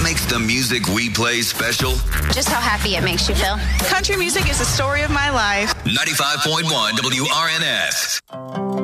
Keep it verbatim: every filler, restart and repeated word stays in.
makes the music we play special? Just how happy it makes you feel. Country music is the story of my life. ninety-five point one W R N S.